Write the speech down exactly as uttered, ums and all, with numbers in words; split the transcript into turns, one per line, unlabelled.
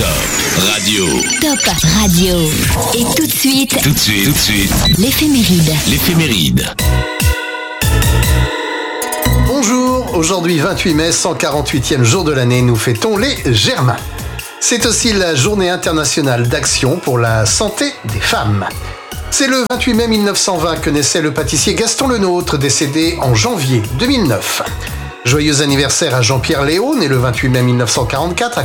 Top Radio.
Top Radio. Et tout de suite,
Tout de suite, tout de suite,
l'éphéméride.
l'éphéméride.
Bonjour, aujourd'hui vingt-huit mai, cent quarante-huitième jour de l'année, nous fêtons les Germains. C'est aussi la journée internationale d'action pour la santé des femmes. C'est le vingt-huit mai mille neuf cent vingt que naissait le pâtissier Gaston Lenôtre, décédé en janvier deux mille neuf. Joyeux anniversaire à Jean-Pierre Léaud, né le vingt-huit mai mille neuf cent quarante-quatre,